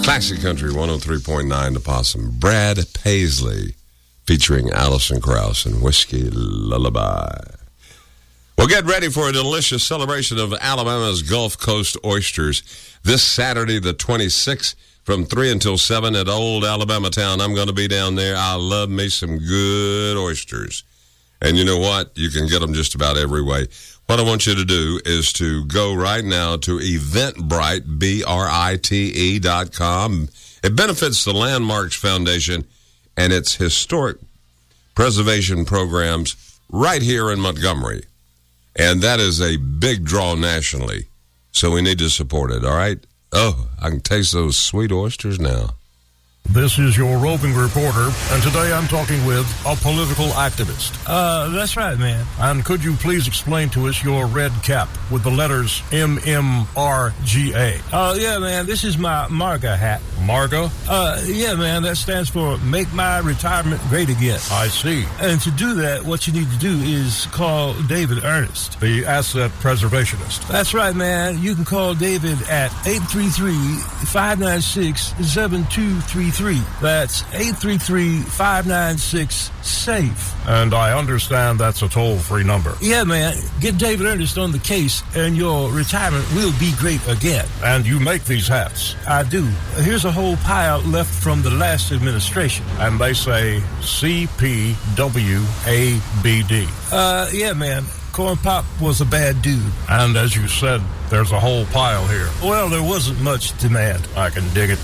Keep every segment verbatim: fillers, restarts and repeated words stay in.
Classic Country one oh three point nine, The Possum. Brad Paisley featuring Alison Krauss and Whiskey Lullaby. Well, get ready for a delicious celebration of Alabama's Gulf Coast oysters this Saturday, the twenty-sixth, from three until seven at Old Alabama Town. I'm going to be down there. I love me some good oysters. And you know what? You can get them just about every way. What I want you to do is to go right now to Eventbrite, B R I T E dot com. It benefits the Landmarks Foundation and its historic preservation programs right here in Montgomery. And that is a big draw nationally, so we need to support it, all right? Oh, I can taste those sweet oysters now. This is your roving reporter, and today I'm talking with a political activist. Uh, that's right, man. And could you please explain to us your red cap with the letters M M R G A? Oh, yeah, man, this is my MARGA hat. MARGA? Uh, yeah, man, that stands for Make My Retirement Great Again. I see. And to do that, what you need to do is call David Ernest, the asset preservationist. That's right, man. You can call David at eight three three, five nine six, seven two three three. That's eight three three, five nine six, SAFE. And I understand that's a toll-free number. Yeah, man. Get David Ernest on the case, and your retirement will be great again. And you make these hats? I do. Here's a whole pile left from the last administration. And they say C P W A B D. Uh, yeah, man. Corn Pop was a bad dude. And as you said, there's a whole pile here. Well, there wasn't much demand. I can dig it.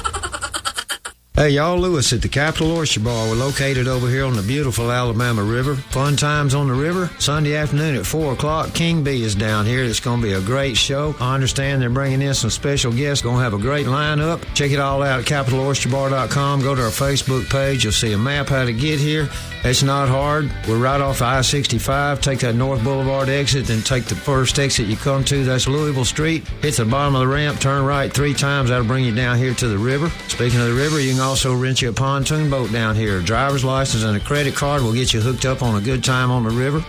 Hey, y'all, Lewis at the Capital Oyster Bar. We're located over here on the beautiful Alabama River. Fun times on the river. Sunday afternoon at four o'clock. King B is down here. It's going to be a great show. I understand they're bringing in some special guests. Going to have a great lineup. Check it all out at capital oyster bar dot com. Go to our Facebook page. You'll see a map how to get here. It's not hard. We're right off I sixty-five. Take that North Boulevard exit, then take the first exit you come to. That's Louisville Street. Hit the bottom of the ramp, turn right three times. That'll bring you down here to the river. Speaking of the river, you can also rent you a pontoon boat down here. A driver's license and a credit card will get you hooked up on a good time on the river.